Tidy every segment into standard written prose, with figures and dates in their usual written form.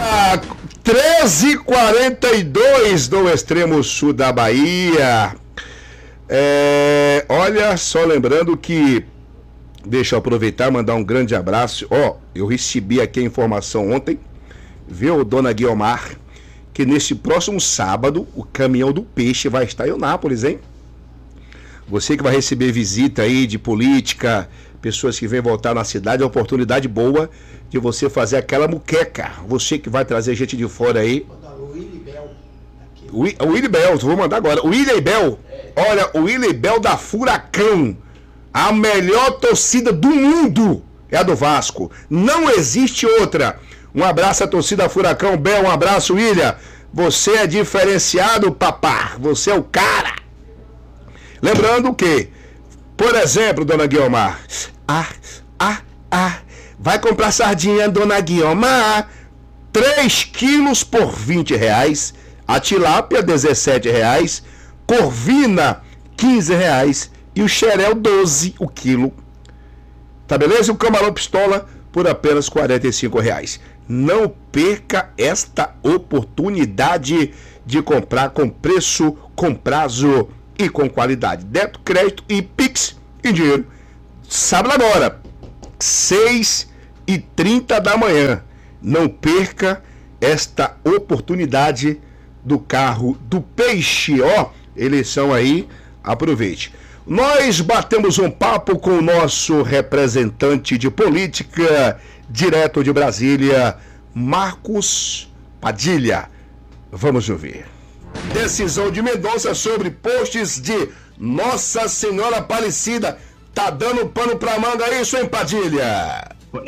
13h42 no extremo sul da Bahia. Olha, só lembrando que, deixa eu aproveitar e mandar um grande abraço. Eu recebi aqui a informação ontem, viu, dona Guiomar, que nesse próximo sábado o caminhão do peixe vai estar em Eunápolis, hein? Você que vai receber visita aí de política, pessoas que vêm voltar na cidade, é uma oportunidade boa de você fazer aquela muqueca. Você que vai trazer gente de fora aí. O Willy Bell. O Willy Bell, vou mandar agora. O Willy Bell, olha, o Willy Bell da Furacão. A melhor torcida do mundo é a do Vasco. Não existe outra. Um abraço à torcida Furacão, Bell, um abraço, William. Você é diferenciado, papá. Você é o cara. Lembrando que, por exemplo, dona Guiomar, vai comprar sardinha, dona Guiomar, 3 quilos por R$20, a tilápia R$17, corvina R$15 e o xerel 12 o quilo. Tá beleza? E o camarão pistola por apenas R$45. Não perca esta oportunidade de comprar com preço, com prazo e com qualidade. Débito, crédito e Pix em dinheiro. Sábado agora, 6h30 da manhã. Não perca esta oportunidade do carro do peixe. Eleição aí, aproveite. Nós batemos um papo com o nosso representante de política, direto de Brasília, Marcos Padilha. Vamos ouvir. Decisão de Mendonça sobre posts de Nossa Senhora Aparecida. Tá dando pano pra manga isso, hein, Padilha?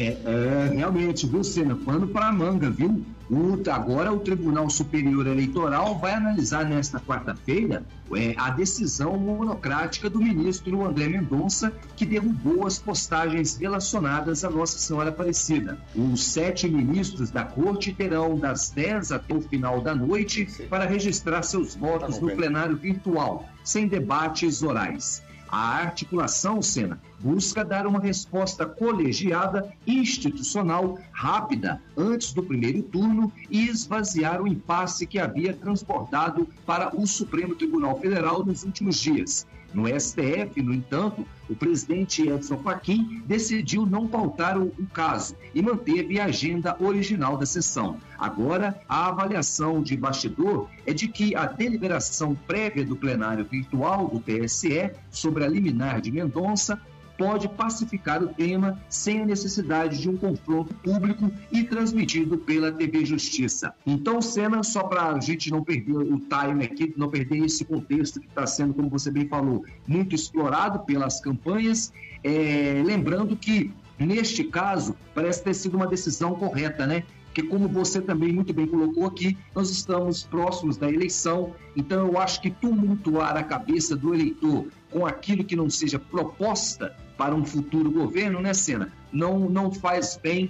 Realmente, viu, Senna? Pano pra manga, viu? Agora o Tribunal Superior Eleitoral vai analisar nesta quarta-feira a decisão monocrática do ministro André Mendonça, que derrubou as postagens relacionadas a Nossa Senhora Aparecida. Os 7 ministros da Corte terão das 10 até o final da noite para registrar seus votos no plenário virtual, sem debates orais. A articulação, Senna, busca dar uma resposta colegiada, institucional, rápida, antes do primeiro turno e esvaziar o impasse que havia transbordado para o Supremo Tribunal Federal nos últimos dias. No STF, no entanto, o presidente Edson Fachin decidiu não pautar o caso e manteve a agenda original da sessão. Agora, a avaliação de bastidor é de que a deliberação prévia do plenário virtual do TSE sobre a liminar de Mendonça pode pacificar o tema sem a necessidade de um confronto público e transmitido pela TV Justiça. Então, Senna, só para a gente não perder o time aqui, não perder esse contexto que está sendo, como você bem falou, muito explorado pelas campanhas, lembrando que, neste caso, parece ter sido uma decisão correta, né? Porque, como você também muito bem colocou aqui, nós estamos próximos da eleição, então eu acho que tumultuar a cabeça do eleitor com aquilo que não seja proposta para um futuro governo, né, Senna? Não faz bem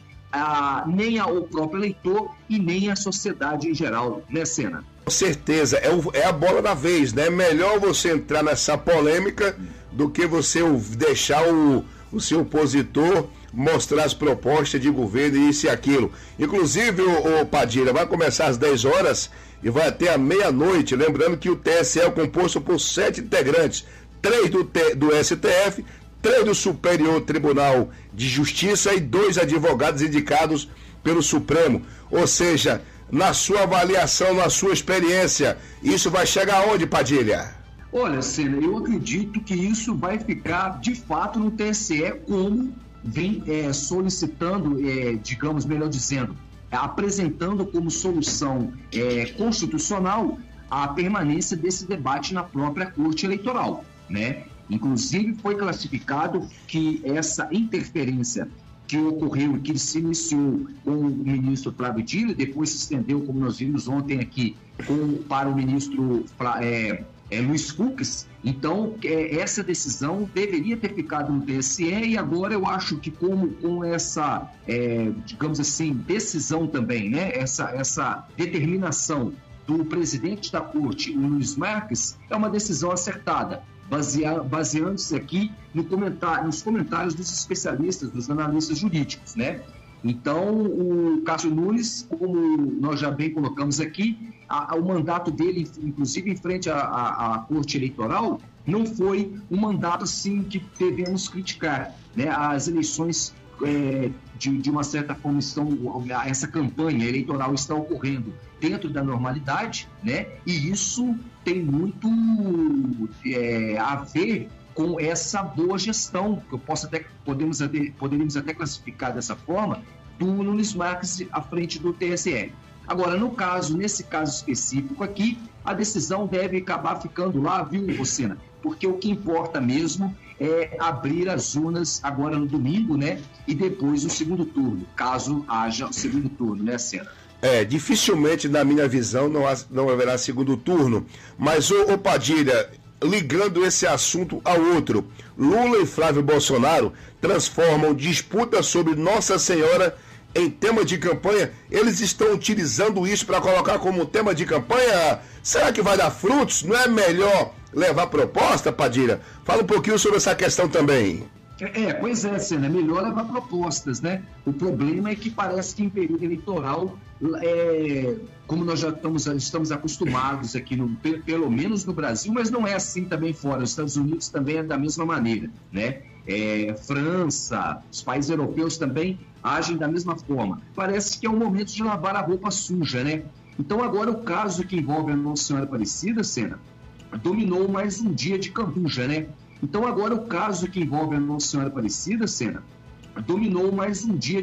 nem ao próprio eleitor e nem à sociedade em geral, né, Senna? Com certeza, é a bola da vez, né? Melhor você entrar nessa polêmica do que você deixar o seu opositor mostrar as propostas de governo e isso e aquilo. Inclusive, o Padilha, vai começar às 10 horas e vai até a meia-noite. Lembrando que o TSE é composto por 7 integrantes, 3 do STF, 3 do Superior Tribunal de Justiça e 2 advogados indicados pelo Supremo. Ou seja, na sua avaliação, na sua experiência, isso vai chegar aonde, Padilha? Olha, Senna, eu acredito que isso vai ficar, de fato, no TSE, como vem solicitando, digamos, melhor dizendo, apresentando como solução constitucional a permanência desse debate na própria Corte Eleitoral, né? Inclusive, foi classificado que essa interferência que ocorreu e que se iniciou com o ministro Flávio Dino, depois se estendeu, como nós vimos ontem aqui, para o ministro Luiz Fux. Então, essa decisão deveria ter ficado no TSE e agora eu acho que com essa, digamos assim, decisão também, né? Essa determinação do presidente da Corte, o Luiz Marques, é uma decisão acertada, baseando-se aqui nos comentários dos especialistas, dos analistas jurídicos, né? Então, o Cássio Nunes, como nós já bem colocamos aqui, o mandato dele, inclusive em frente à Corte Eleitoral, não foi um mandato assim que devemos criticar, né? As eleições, de uma certa forma, essa campanha eleitoral está ocorrendo dentro da normalidade, né? E isso tem muito a ver com essa boa gestão, que poderíamos até classificar dessa forma, do Nunes Marques à frente do TSE. Agora, nesse caso específico aqui, a decisão deve acabar ficando lá, viu, Rosina? Porque o que importa mesmo é abrir as urnas agora no domingo, né? E depois o segundo turno, caso haja o segundo turno, né, Sena? Dificilmente, na minha visão, não haverá segundo turno. Mas, ô Padilha, ligando esse assunto ao outro, Lula e Flávio Bolsonaro transformam disputa sobre Nossa Senhora em tema de campanha. Eles estão utilizando isso para colocar como tema de campanha? Será que vai dar frutos? Não é melhor levar proposta, Padilha? Fala um pouquinho sobre essa questão também. Pois é, Sena, é melhor levar propostas, né? O problema é que parece que em período eleitoral, como nós já estamos acostumados aqui, pelo menos no Brasil, mas não é assim também fora. Os Estados Unidos também é da mesma maneira, né? França, os países europeus também agem da mesma forma. Parece que é um momento de lavar a roupa suja, né? Então agora o caso que envolve a Nossa Senhora Aparecida, Sena, dominou mais um dia de cambuja, né? Então agora o caso que envolve a Nossa Senhora Aparecida, Sena, dominou mais um dia